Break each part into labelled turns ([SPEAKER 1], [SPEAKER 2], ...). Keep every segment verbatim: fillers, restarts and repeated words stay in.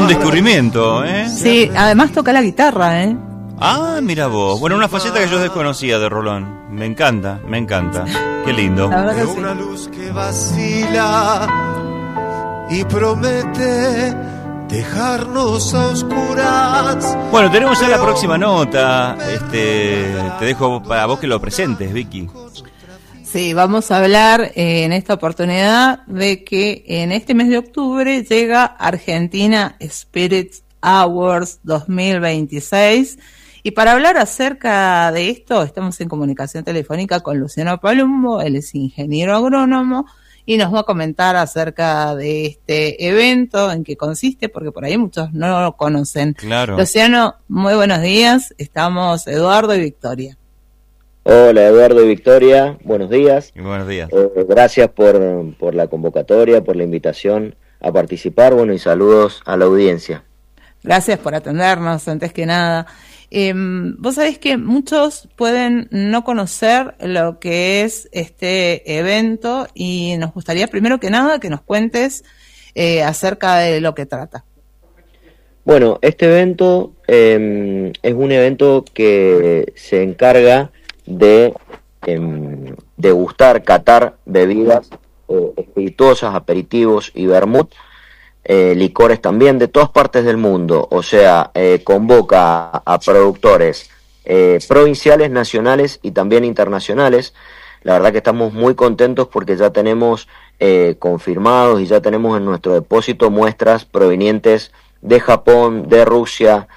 [SPEAKER 1] un descubrimiento, ¿eh?
[SPEAKER 2] Sí, además toca la guitarra, ¿eh?
[SPEAKER 1] Ah, mira vos. Bueno, una faceta que yo desconocía de Rolón. Me encanta, me encanta. Qué lindo.
[SPEAKER 2] La verdad que sí.
[SPEAKER 3] Una luz que vacila y promete dejarnos a oscuras.
[SPEAKER 1] Bueno, tenemos ya la próxima nota. Este, te dejo para vos que lo presentes, Vicky.
[SPEAKER 2] Sí, vamos a hablar eh, en esta oportunidad de que en este mes de octubre llega Argentina Spirit Awards dos mil veintiséis. Y para hablar acerca de esto, estamos en comunicación telefónica con Luciano Palumbo, él es ingeniero agrónomo, y nos va a comentar acerca de este evento, en qué consiste, porque por ahí muchos no lo conocen.
[SPEAKER 1] Claro.
[SPEAKER 2] Luciano, muy buenos días, estamos Eduardo y Victoria.
[SPEAKER 4] Hola Eduardo y Victoria, buenos días.
[SPEAKER 1] Y buenos días.
[SPEAKER 4] Eh, gracias por, por la convocatoria, por la invitación a participar, bueno, y saludos a la audiencia.
[SPEAKER 2] Gracias por atendernos, antes que nada. Eh, vos sabés que muchos pueden no conocer lo que es este evento y nos gustaría primero que nada que nos cuentes eh, acerca de lo que trata.
[SPEAKER 4] Bueno, este evento eh, es un evento que se encarga de eh, degustar, catar bebidas eh, espirituosas, aperitivos y vermut, eh, licores también de todas partes del mundo, o sea, eh, convoca a productores eh, provinciales, nacionales y también internacionales. La verdad que estamos muy contentos porque ya tenemos eh, confirmados y ya tenemos en nuestro depósito muestras provenientes de Japón, de Rusia,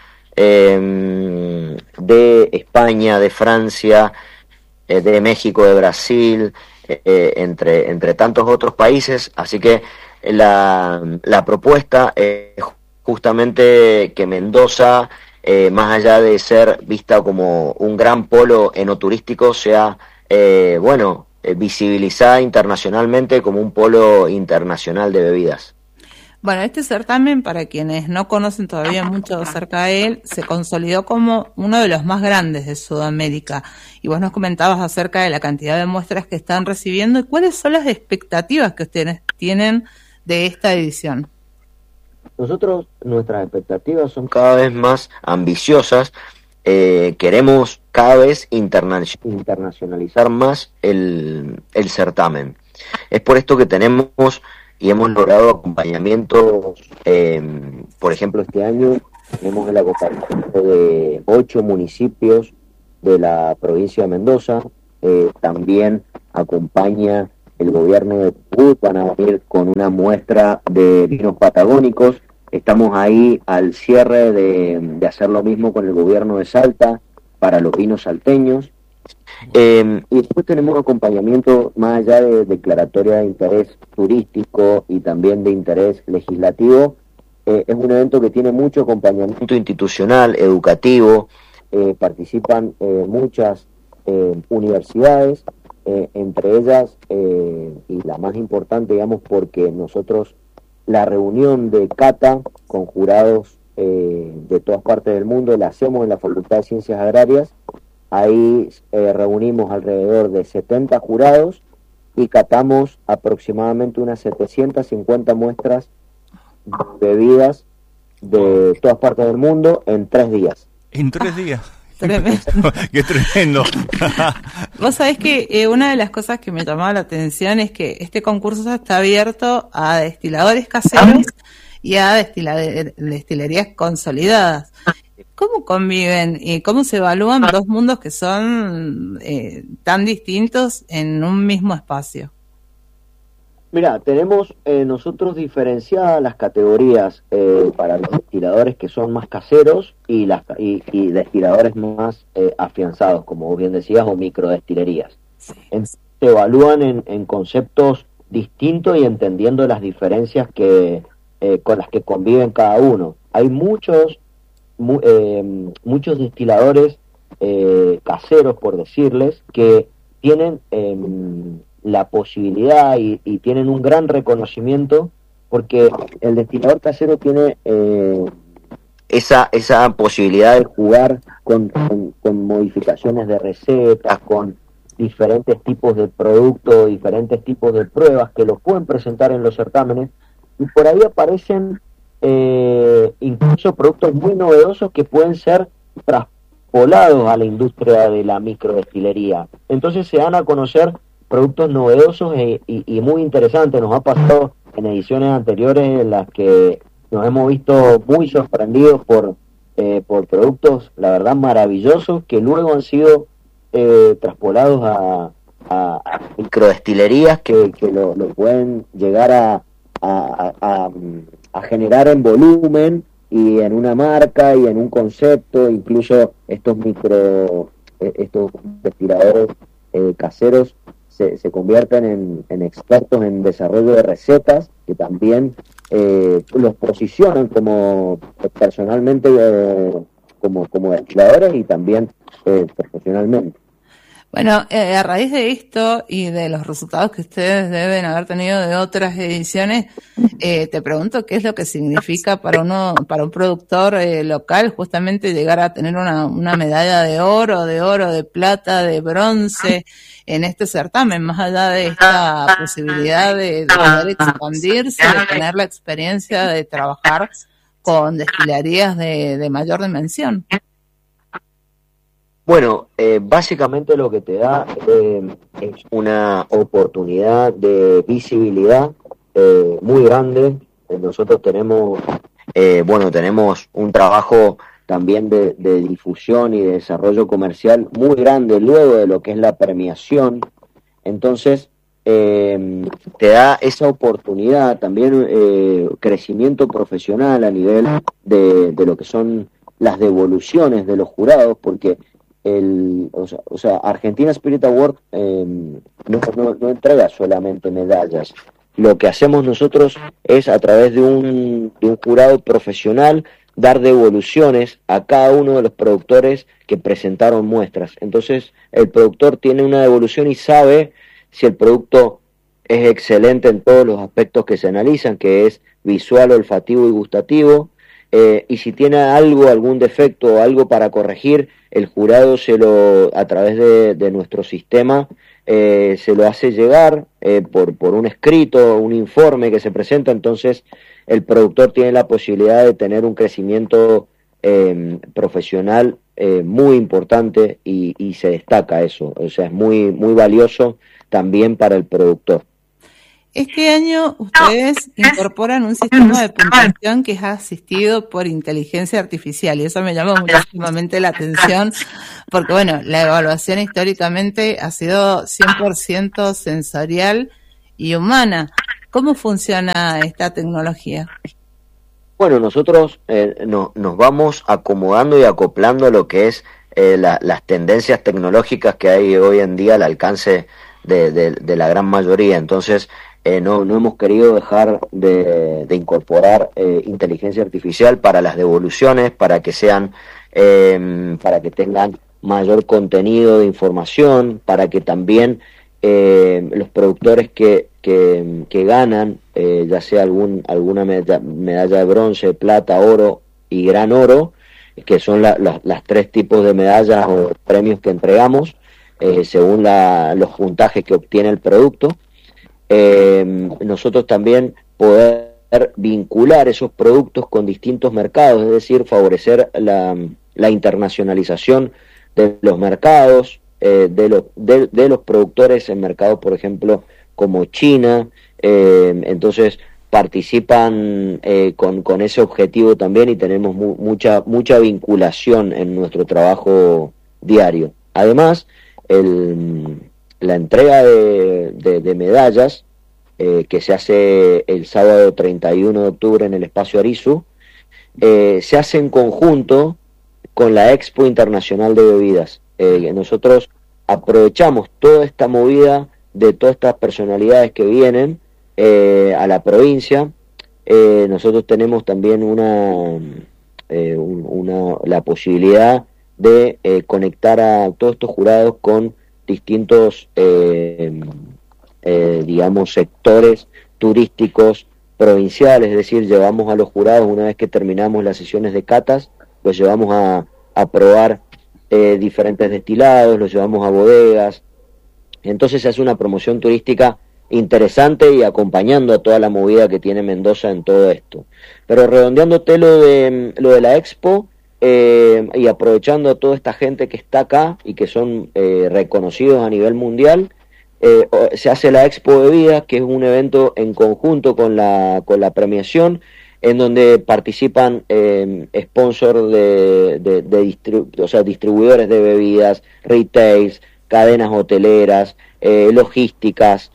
[SPEAKER 4] eh, de España, de Francia, eh, de México, de Brasil, eh, entre, entre tantos otros países. Así que la, la propuesta es justamente que Mendoza, eh, más allá de ser vista como un gran polo enoturístico, sea, eh, bueno, eh, visibilizada internacionalmente como un polo internacional de bebidas.
[SPEAKER 2] Bueno, este certamen, para quienes no conocen todavía mucho acerca de él, se consolidó como uno de los más grandes de Sudamérica. Y vos nos comentabas acerca de la cantidad de muestras que están recibiendo y cuáles son las expectativas que ustedes tienen de esta edición.
[SPEAKER 4] Nosotros, nuestras expectativas son cada vez más ambiciosas. Eh, queremos cada vez interna- internacionalizar más el, el certamen. Es por esto que tenemos y hemos logrado acompañamientos, eh, por ejemplo, este año tenemos el acompañamiento de ocho municipios de la provincia de Mendoza, eh, también acompaña el gobierno de Chubut, van a venir con una muestra de vinos patagónicos, estamos ahí al cierre de, de hacer lo mismo con el gobierno de Salta para los vinos salteños. Eh, y después tenemos acompañamiento más allá de declaratoria de interés turístico y también de interés legislativo. Eh, es un evento que tiene mucho acompañamiento institucional, educativo, eh, participan eh, muchas eh, universidades, eh, entre ellas, eh, y la más importante, digamos, porque nosotros la reunión de cata con jurados eh, de todas partes del mundo la hacemos en la Facultad de Ciencias Agrarias. Ahí eh, reunimos alrededor de setenta jurados y catamos aproximadamente unas setecientas cincuenta muestras de bebidas de todas partes del mundo en tres días.
[SPEAKER 1] En tres días.
[SPEAKER 2] Tremendo.
[SPEAKER 1] Qué tremendo.
[SPEAKER 2] Vos sabés que eh, una de las cosas que me llamaba la atención es que este concurso está abierto a destiladores caseros y a destila- destilerías consolidadas. ¿Cómo conviven y cómo se evalúan dos mundos que son eh, tan distintos en un mismo espacio?
[SPEAKER 4] Mira, tenemos eh, nosotros diferenciadas las categorías eh, para los destiladores que son más caseros y, las, y, y destiladores más eh, afianzados, como vos bien decías, o microdestilerías.
[SPEAKER 2] Sí.
[SPEAKER 4] Entonces, se evalúan en, en conceptos distintos y entendiendo las diferencias que eh, con las que conviven cada uno. Hay muchos Mu, eh, muchos destiladores eh, caseros, por decirles, que tienen eh, la posibilidad y, y tienen un gran reconocimiento porque el destilador casero tiene eh, esa esa posibilidad de jugar con, con, con modificaciones de recetas, con diferentes tipos de productos, diferentes tipos de pruebas que los pueden presentar en los certámenes y por ahí aparecen eh, incluso productos muy novedosos que pueden ser traspolados a la industria de la microdestilería. Entonces se dan a conocer productos novedosos e, y, y muy interesantes. Nos ha pasado en ediciones anteriores en las que nos hemos visto muy sorprendidos por, eh, por productos, la verdad, maravillosos, que luego han sido eh, traspolados a, a, a microdestilerías que, que lo, lo pueden llegar a, a, a, a generar en volumen y en una marca y en un concepto. Incluso estos micro estos destiladores eh, caseros se, se convierten en, en expertos en desarrollo de recetas que también eh, los posicionan como personalmente eh, como, como destiladores y también eh, profesionalmente.
[SPEAKER 2] Bueno, eh, a raíz de esto y de los resultados que ustedes deben haber tenido de otras ediciones, eh, te pregunto qué es lo que significa para uno, para un productor eh, local, justamente llegar a tener una, una medalla de oro, de oro, de plata, de bronce en este certamen, más allá de esta posibilidad de, de poder expandirse, de tener la experiencia de trabajar con destilerías de, de mayor dimensión.
[SPEAKER 4] Bueno, eh, básicamente lo que te da eh, es una oportunidad de visibilidad eh, muy grande. Eh, nosotros tenemos, eh, bueno, tenemos un trabajo también de, de difusión y de desarrollo comercial muy grande luego de lo que es la premiación. Entonces, eh, te da esa oportunidad, también eh, crecimiento profesional a nivel de, de lo que son las devoluciones de los jurados, porque El, o, sea, o sea, Argentina Spirit Award eh, no, no, no entrega solamente medallas. Lo que hacemos nosotros es, a través de un, de un jurado profesional, dar devoluciones a cada uno de los productores que presentaron muestras. Entonces el productor tiene una devolución y sabe si el producto es excelente en todos los aspectos que se analizan, que es visual, olfativo y gustativo. Eh, y si tiene algo, algún defecto o algo para corregir, el jurado se lo, a través de, de nuestro sistema, eh, se lo hace llegar eh, por, por un escrito, un informe que se presenta. Entonces el productor tiene la posibilidad de tener un crecimiento eh, profesional eh, muy importante y, y se destaca eso. O sea, es muy, muy valioso también para el productor.
[SPEAKER 2] Este año ustedes incorporan un sistema de puntuación que es asistido por inteligencia artificial y eso me llama muchísimamente la atención porque, bueno, la evaluación históricamente ha sido cien por ciento sensorial y humana. ¿Cómo funciona esta tecnología?
[SPEAKER 4] Bueno, nosotros eh, no, nos vamos acomodando y acoplando a lo que es eh, la, las tendencias tecnológicas que hay hoy en día al alcance de, de, de la gran mayoría. Entonces, Eh, no, no hemos querido dejar de, de incorporar eh, inteligencia artificial para las devoluciones, para que sean, eh, para que tengan mayor contenido de información, para que también eh, los productores que, que, que ganan, eh, ya sea algún, alguna medalla, medalla de bronce, plata, oro y gran oro, que son la, la, las tres tipos de medallas o premios que entregamos, eh, según la, los puntajes que obtiene el producto. Eh, nosotros también poder vincular esos productos con distintos mercados, es decir, favorecer la, la internacionalización de los mercados, eh, de, los, de, de los productores en mercados, por ejemplo, como China. Eh, entonces participan eh, con, con ese objetivo también y tenemos mu mucha, mucha vinculación en nuestro trabajo diario. Además, el... la entrega de, de, de medallas eh, que se hace el sábado treinta y uno de octubre en el Espacio Arizu, eh, se hace en conjunto con la Expo Internacional de Bebidas. Eh, nosotros aprovechamos toda esta movida de todas estas personalidades que vienen eh, a la provincia. Eh, nosotros tenemos también una, eh, un, una la posibilidad de eh, conectar a todos estos jurados con distintos, eh, eh, digamos, sectores turísticos provinciales, es decir, llevamos a los jurados, una vez que terminamos las sesiones de catas, los llevamos a, a probar eh, diferentes destilados, los llevamos a bodegas. Entonces se hace una promoción turística interesante y acompañando a toda la movida que tiene Mendoza en todo esto. Pero redondeándote lo de, lo de la Expo, eh, y aprovechando a toda esta gente que está acá y que son eh, reconocidos a nivel mundial, eh, se hace la Expo Bebidas, que es un evento en conjunto con la, con la premiación, en donde participan eh, sponsors de, de, de distribu o sea, distribuidores de bebidas, retails, cadenas hoteleras, eh, logísticas,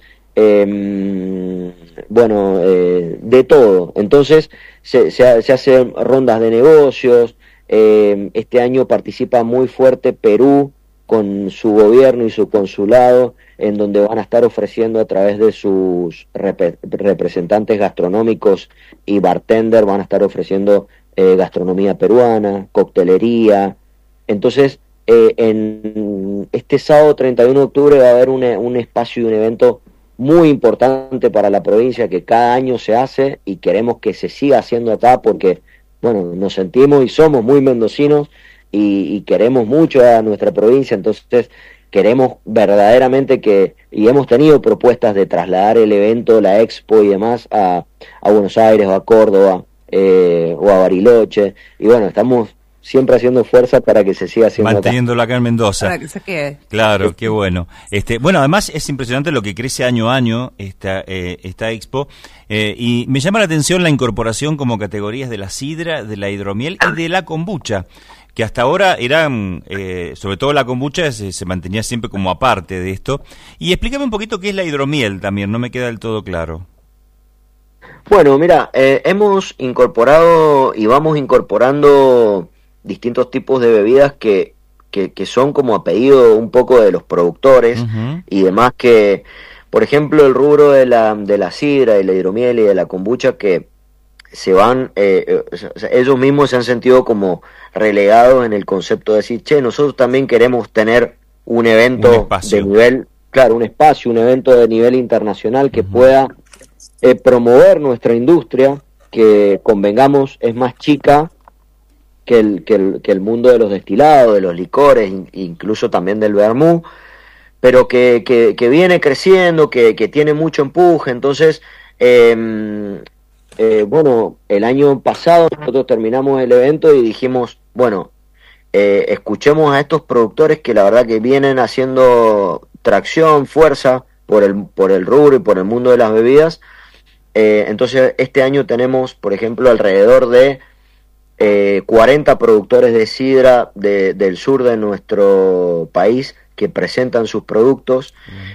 [SPEAKER 4] eh, bueno, eh, de todo. Entonces se, se, se hacen rondas de negocios. Eh, este año participa muy fuerte Perú con su gobierno y su consulado, en donde van a estar ofreciendo a través de sus rep representantes gastronómicos y bartender, van a estar ofreciendo eh, gastronomía peruana, coctelería. Entonces, eh, en este sábado treinta y uno de octubre va a haber un, un espacio y un evento muy importante para la provincia que cada año se hace y queremos que se siga haciendo acá porque, bueno, nos sentimos y somos muy mendocinos y, y queremos mucho a nuestra provincia, entonces queremos verdaderamente que, y hemos tenido propuestas de trasladar el evento, la Expo y demás a, a Buenos Aires o a Córdoba eh, o a Bariloche, y bueno, estamos siempre haciendo fuerza para que se siga haciendo
[SPEAKER 1] manteniéndolo acá, acá en Mendoza.
[SPEAKER 2] Para que se quede.
[SPEAKER 1] Claro, qué bueno. Este, bueno, además es impresionante lo que crece año a año esta, eh, esta Expo, eh, y me llama la atención la incorporación como categorías de la sidra, de la hidromiel y de la kombucha, que hasta ahora eran, eh, sobre todo la kombucha se, se mantenía siempre como aparte de esto. Y explícame un poquito qué es la hidromiel también, no me queda del todo claro.
[SPEAKER 4] Bueno, mira, eh, hemos incorporado y vamos incorporando distintos tipos de bebidas que, que, que son como a pedido un poco de los productores uh-huh. y demás, que, por ejemplo, el rubro de la, de la sidra, de la hidromiel y de la kombucha, que se van, eh, o sea, ellos mismos se han sentido como relegados en el concepto de decir, che, nosotros también queremos tener un evento un de nivel, claro, un espacio, un evento de nivel internacional que uh-huh. pueda eh, promover nuestra industria, que convengamos es más chica que el, que el, que el mundo de los destilados, de los licores, incluso también del vermú, pero que, que, que viene creciendo, que, que tiene mucho empuje. Entonces, eh, eh, bueno, el año pasado nosotros terminamos el evento y dijimos, bueno, eh, escuchemos a estos productores que la verdad que vienen haciendo tracción, fuerza por el, por el rubro y por el mundo de las bebidas. Eh, entonces, este año tenemos, por ejemplo, alrededor de Eh, cuarenta productores de sidra de, del sur de nuestro país que presentan sus productos. Mm.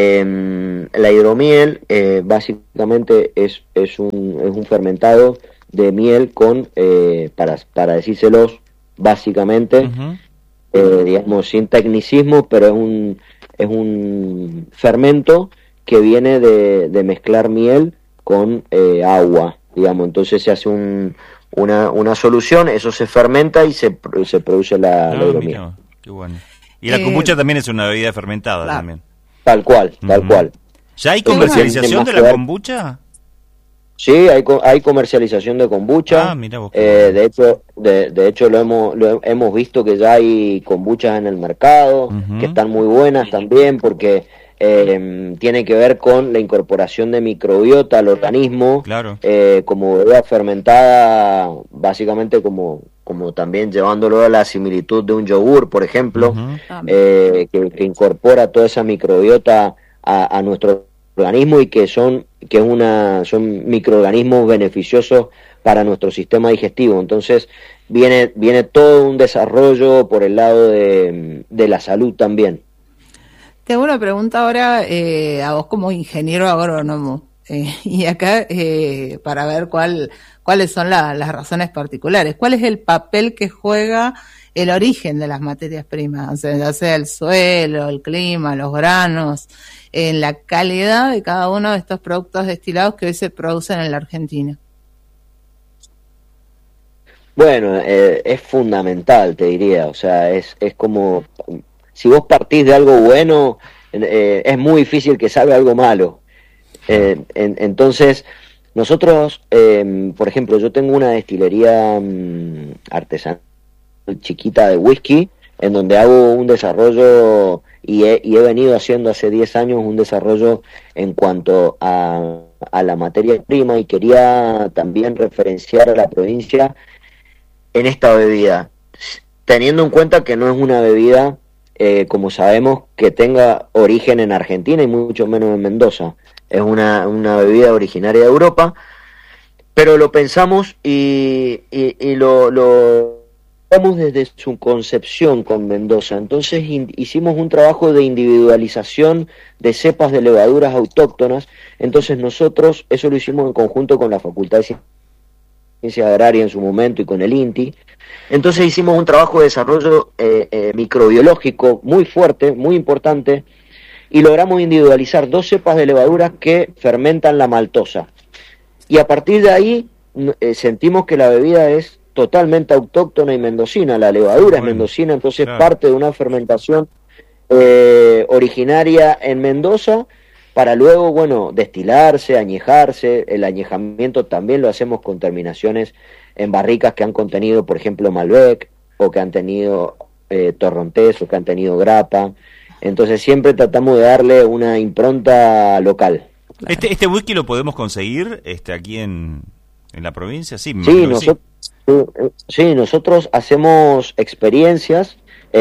[SPEAKER 4] Eh, la hidromiel eh, básicamente es, es, un, es un fermentado de miel con, eh, para, para decírselos básicamente, uh-huh. eh, digamos sin tecnicismo, pero es un, es un fermento que viene de, de mezclar miel con eh, agua, digamos. Entonces se hace un Una, una solución, eso se fermenta y se, se produce la,
[SPEAKER 1] no,
[SPEAKER 4] la hidromiel.
[SPEAKER 1] Mira, qué bueno. Y la eh, kombucha también es una bebida fermentada claro. también.
[SPEAKER 4] Tal cual, tal uh-huh. cual.
[SPEAKER 1] ¿Ya hay comercialización de la kombucha?
[SPEAKER 4] Sí, hay hay comercialización de kombucha.
[SPEAKER 1] Ah, mira vos.
[SPEAKER 4] Eh, de hecho, de, de hecho lo hemos lo hemos visto que ya hay kombuchas en el mercado, uh-huh. que están muy buenas también porque Eh, tiene que ver con la incorporación de microbiota al organismo,
[SPEAKER 1] claro.
[SPEAKER 4] eh, como bebida fermentada, básicamente como, como también llevándolo a la similitud de un yogur, por ejemplo, uh-huh. eh, que, que incorpora toda esa microbiota a, a nuestro organismo y que son que es una son microorganismos beneficiosos para nuestro sistema digestivo. Entonces viene viene todo un desarrollo por el lado de, de la salud también.
[SPEAKER 2] Te hago una pregunta ahora eh, a vos como ingeniero agrónomo eh, y acá eh, para ver cuál cuáles son la, las razones particulares. ¿Cuál es el papel que juega el origen de las materias primas? O sea, ya sea el suelo, el clima, los granos, en la calidad de cada uno de estos productos destilados que hoy se producen en la Argentina.
[SPEAKER 4] Bueno, eh, es fundamental, te diría. O sea, es es como... Si vos partís de algo bueno, eh, es muy difícil que salga algo malo. Eh, en, entonces, nosotros, eh, por ejemplo, yo tengo una destilería um, artesanal chiquita de whisky, en donde hago un desarrollo y he, y he venido haciendo hace diez años un desarrollo en cuanto a, a la materia prima, y quería también referenciar a la provincia en esta bebida, teniendo en cuenta que no es una bebida, eh, como sabemos, que tenga origen en Argentina y mucho menos en Mendoza. Es una, una bebida originaria de Europa, pero lo pensamos y, y, y lo, lo vamos desde su concepción con Mendoza. Entonces in, hicimos un trabajo de individualización de cepas de levaduras autóctonas. Entonces nosotros, eso lo hicimos en conjunto con la Facultad de Ciencias Agrarias en su momento y con el INTI. Entonces hicimos un trabajo de desarrollo eh, eh, microbiológico muy fuerte, muy importante, y logramos individualizar dos cepas de levaduras que fermentan la maltosa. Y a partir de ahí eh, sentimos que la bebida es totalmente autóctona y mendocina, la levadura bueno, es mendocina, entonces claro. parte de una fermentación eh, originaria en Mendoza, para luego, bueno, destilarse, añejarse. El añejamiento también lo hacemos con terminaciones en barricas que han contenido, por ejemplo, Malbec, o que han tenido eh, Torrontés, o que han tenido grapa. Entonces siempre tratamos de darle una impronta local.
[SPEAKER 1] ¿Este, este whisky lo podemos conseguir este, aquí en, en la provincia? Sí,
[SPEAKER 4] sí, nosotros, sí. sí, nosotros hacemos experiencias.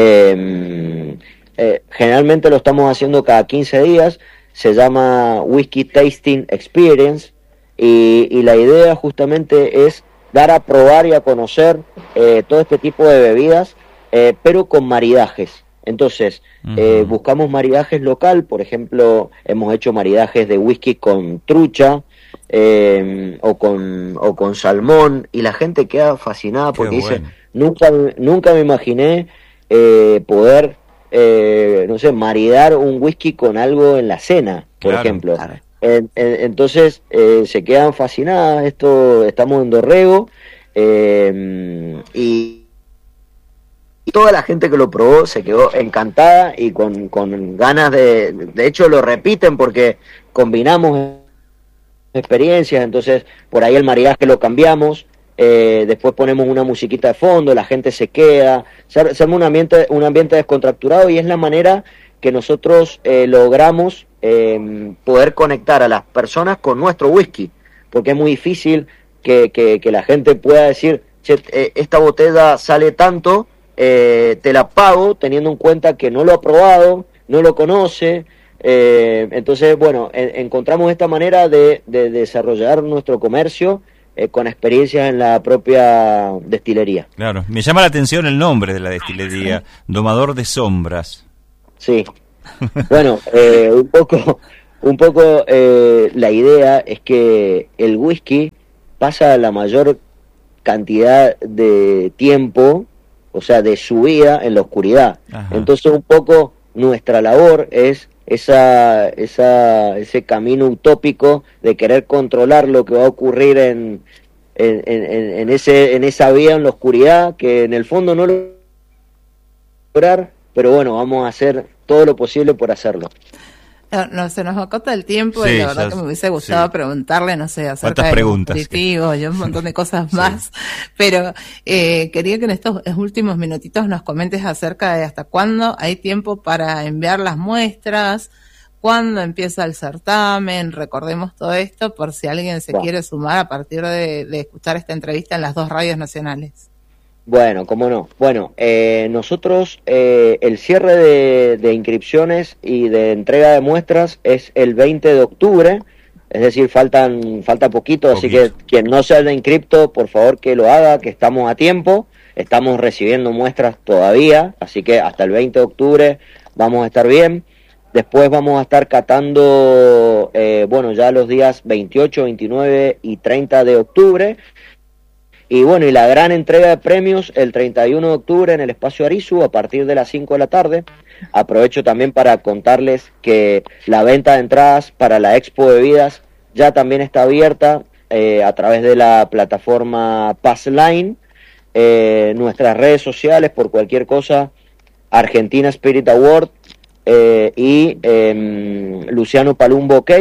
[SPEAKER 4] Eh, eh, generalmente lo estamos haciendo cada quince días. Se llama Whisky Tasting Experience, y, y la idea justamente es dar a probar y a conocer eh, todo este tipo de bebidas, eh, pero con maridajes. Entonces, uh-huh. eh, buscamos maridajes local. Por ejemplo, hemos hecho maridajes de whisky con trucha eh, o con o con salmón, y la gente queda fascinada porque Qué dice, bueno. nunca nunca me imaginé eh, poder Eh, no sé, maridar un whisky con algo en la cena, por claro, ejemplo. Claro. En, en, entonces eh, se quedan fascinadas. Esto, estamos en Dorrego, eh, y, y toda la gente que lo probó se quedó encantada y con, con ganas de, de hecho lo repiten porque combinamos experiencias. Entonces por ahí el maridaje lo cambiamos. Eh, después ponemos una musiquita de fondo, la gente se queda, se arma un ambiente, un ambiente descontracturado, y es la manera que nosotros eh, logramos eh, poder conectar a las personas con nuestro whisky, porque es muy difícil que, que, que la gente pueda decir, che, eh, esta botella sale tanto, eh, te la pago, teniendo en cuenta que no lo ha probado, no lo conoce. Eh, entonces, bueno, en, encontramos esta manera de, de desarrollar nuestro comercio Eh, con experiencias en la propia destilería.
[SPEAKER 1] Claro, me llama la atención el nombre de la destilería, Domador de Sombras.
[SPEAKER 4] Sí, bueno, eh, un poco, un poco eh, la idea es que el whisky pasa la mayor cantidad de tiempo, o sea, de su vida en la oscuridad. Ajá. Entonces un poco nuestra labor es esa esa ese camino utópico de querer controlar lo que va a ocurrir en en, en, en ese en esa vía en la oscuridad, que en el fondo no lo lograr, pero bueno, vamos a hacer todo lo posible por hacerlo.
[SPEAKER 2] No, no, se nos acota el tiempo, sí, y la verdad ya, que me hubiese gustado sí. preguntarle, no sé, acerca de dispositivos y un montón de cosas más, sí. pero eh, quería que en estos últimos minutitos nos comentes acerca de hasta cuándo hay tiempo para enviar las muestras, cuándo empieza el certamen. Recordemos todo esto por si alguien se bueno. quiere sumar a partir de, de escuchar esta entrevista en las dos radios nacionales.
[SPEAKER 4] Bueno, cómo no. Bueno, eh, nosotros eh, el cierre de, de inscripciones y de entrega de muestras es el veinte de octubre, es decir, faltan falta poquito, poquito, así que quien no se haya inscrito, por favor que lo haga, que estamos a tiempo, estamos recibiendo muestras todavía, así que hasta el veinte de octubre vamos a estar bien. Después vamos a estar catando, eh, bueno, ya los días veintiocho, veintinueve y treinta de octubre. Y bueno, y la gran entrega de premios el treinta y uno de octubre en el Espacio Arizu a partir de las cinco de la tarde. Aprovecho también para contarles que la venta de entradas para la Expo de Bebidas ya también está abierta eh, a través de la plataforma Passline, eh, nuestras redes sociales, por cualquier cosa, Argentina Spirit Award eh, y eh, Luciano Palumbo OK.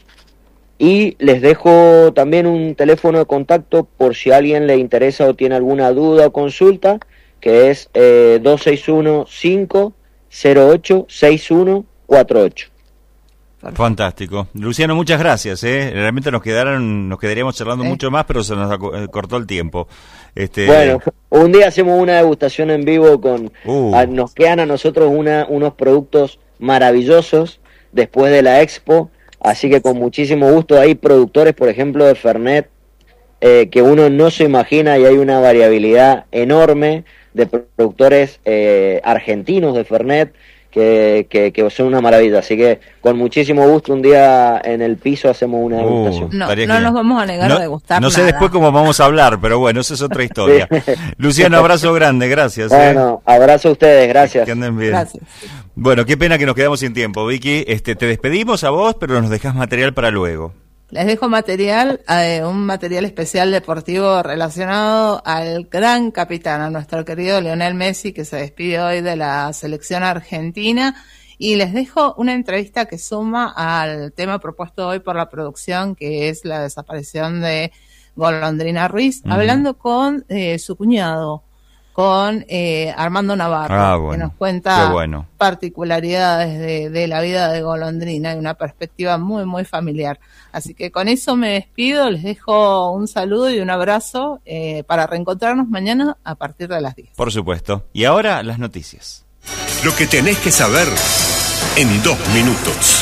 [SPEAKER 4] Y les dejo también un teléfono de contacto por si a alguien le interesa o tiene alguna duda o consulta, que es eh, dos seis uno, cinco cero ocho, seis uno cuatro ocho.
[SPEAKER 1] Fantástico. Luciano, muchas gracias. ¿eh? Realmente nos quedaron, nos quedaríamos charlando ¿Eh? mucho más, pero se nos cortó el tiempo. Este...
[SPEAKER 4] Bueno, un día hacemos una degustación en vivo con... Uh. A, nos quedan a nosotros una, unos productos maravillosos después de la expo, así que con muchísimo gusto. Hay productores, por ejemplo, de Fernet, eh, que uno no se imagina, y hay una variabilidad enorme de productores eh, argentinos de Fernet, Que, que, que son una maravilla, así que con muchísimo gusto un día en el piso hacemos una degustación.
[SPEAKER 2] Uh, no, no nos vamos a negar
[SPEAKER 1] no,
[SPEAKER 2] a degustar
[SPEAKER 1] No sé
[SPEAKER 2] nada.
[SPEAKER 1] después cómo vamos a hablar, pero bueno, esa es otra historia. Sí. Luciano, abrazo grande, gracias.
[SPEAKER 4] Bueno, eh. abrazo a ustedes, gracias.
[SPEAKER 1] Que anden bien.
[SPEAKER 2] Gracias.
[SPEAKER 1] Bueno, qué pena que nos quedamos sin tiempo, Vicky. Este, te despedimos a vos, pero nos dejás material para luego.
[SPEAKER 2] Les dejo material, eh, un material especial deportivo relacionado al gran capitán, a nuestro querido Lionel Messi, que se despide hoy de la selección argentina. Y les dejo una entrevista que suma al tema propuesto hoy por la producción, que es la desaparición de Golondrina Ruiz, uh-huh. hablando con eh, su cuñado, con eh, Armando Navarro,
[SPEAKER 1] ah, bueno.
[SPEAKER 2] que nos cuenta
[SPEAKER 1] bueno.
[SPEAKER 2] particularidades de, de la vida de Golondrina y una perspectiva muy, muy familiar. Así que con eso me despido, les dejo un saludo y un abrazo eh, para reencontrarnos mañana a partir de las diez.
[SPEAKER 1] Por supuesto. Y ahora las noticias.
[SPEAKER 5] Lo que tenés que saber en dos minutos.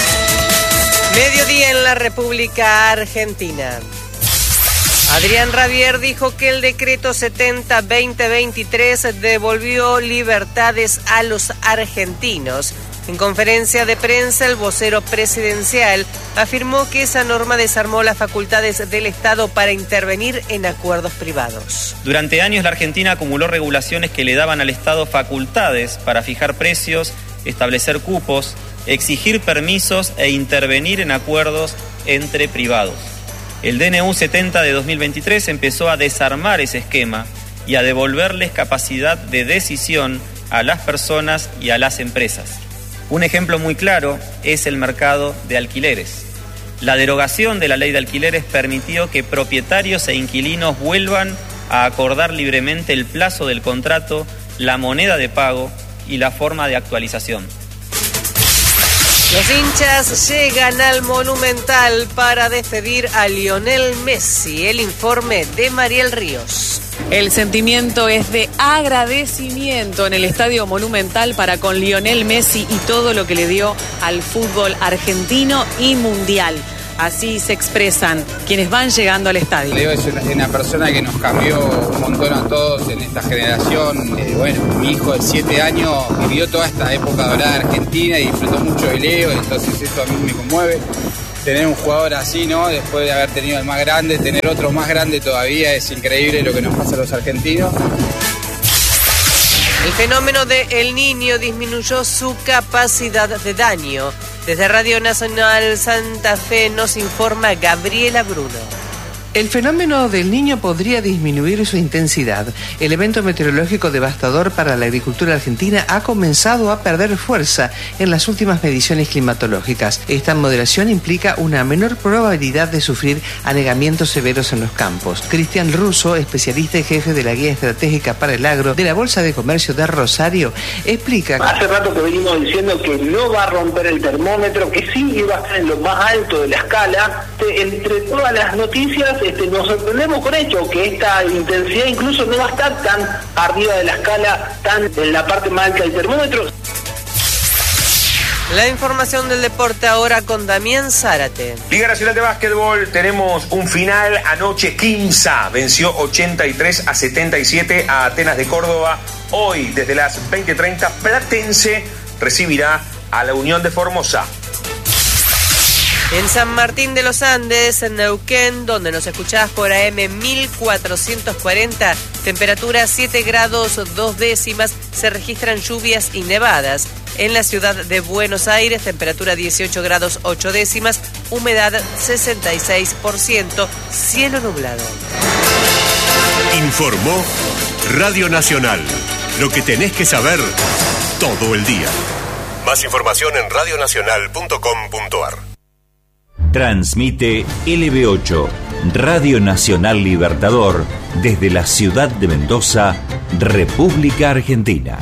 [SPEAKER 6] Mediodía en la República Argentina. Adrián Rabier dijo que el decreto setenta barra veinte veintitrés devolvió libertades a los argentinos. En conferencia de prensa, el vocero presidencial afirmó que esa norma desarmó las facultades del Estado para intervenir en acuerdos privados.
[SPEAKER 7] Durante años la Argentina acumuló regulaciones que le daban al Estado facultades para fijar precios, establecer cupos, exigir permisos e intervenir en acuerdos entre privados. El D N U setenta de dos mil veintitrés empezó a desarmar ese esquema y a devolverles capacidad de decisión a las personas y a las empresas. Un ejemplo muy claro es el mercado de alquileres. La derogación de la ley de alquileres permitió que propietarios e inquilinos vuelvan a acordar libremente el plazo del contrato, la moneda de pago y la forma de actualización.
[SPEAKER 6] Los hinchas llegan al Monumental para despedir a Lionel Messi. El informe de Mariel Ríos.
[SPEAKER 8] El sentimiento es de agradecimiento en el Estadio Monumental para con Lionel Messi y todo lo que le dio al fútbol argentino y mundial. Así se expresan quienes van llegando al estadio.
[SPEAKER 9] Leo es una, una persona que nos cambió un montón a todos en esta generación. Eh, bueno, mi hijo de siete años vivió toda esta época dorada de Argentina y disfrutó mucho de Leo, entonces eso a mí me conmueve. Tener un jugador así, ¿no? Después de haber tenido el más grande, tener otro más grande todavía, es increíble lo que nos pasa a los argentinos.
[SPEAKER 6] El fenómeno de El Niño disminuyó su capacidad de daño. Desde Radio Nacional Santa Fe nos informa Gabriela Bruno.
[SPEAKER 10] El fenómeno del Niño podría disminuir su intensidad. El evento meteorológico devastador para la agricultura argentina ha comenzado a perder fuerza en las últimas mediciones climatológicas. Esta moderación implica una menor probabilidad de sufrir anegamientos severos en los campos. Cristian Russo, especialista y jefe de la Guía Estratégica para el Agro de la Bolsa de Comercio de Rosario, explica...
[SPEAKER 11] Hace rato que venimos diciendo que no va a romper el termómetro, que sí iba a estar en lo más alto de la escala. Entre todas las noticias, Este, nos sorprendemos con esto, que esta intensidad incluso no va a estar tan arriba de la escala, tan en la parte más alta del termómetro.
[SPEAKER 6] La información del deporte ahora con Damián Zárate.
[SPEAKER 12] Liga Nacional de Básquetbol, tenemos un final. Anoche Quimsa venció ochenta y tres a setenta y siete a Atenas de Córdoba. Hoy, desde las veinte treinta, Platense recibirá a la Unión de Formosa.
[SPEAKER 6] En San Martín de los Andes, en Neuquén, donde nos escuchás por A M mil cuatrocientos cuarenta, temperatura siete grados dos décimas, se registran lluvias y nevadas. En la ciudad de Buenos Aires, temperatura dieciocho grados ocho décimas, humedad sesenta y seis por ciento, cielo nublado.
[SPEAKER 5] Informó Radio Nacional. Lo que tenés que saber todo el día. Más información en radio nacional punto com punto a r.
[SPEAKER 1] Transmite L B ocho, Radio Nacional Libertador, desde la ciudad de Mendoza,
[SPEAKER 5] República Argentina.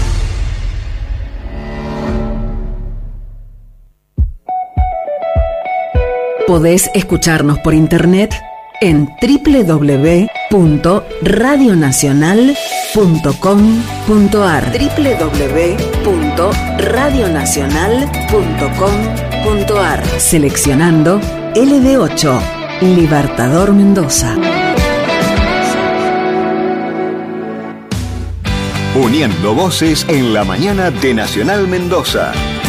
[SPEAKER 13] Podés escucharnos por internet en doble u doble u doble u punto radio nacional punto com punto a r doble u doble u doble u punto radio nacional punto com punto a r Seleccionando L D ocho, Libertador Mendoza.
[SPEAKER 14] Uniendo voces en la mañana de Nacional Mendoza.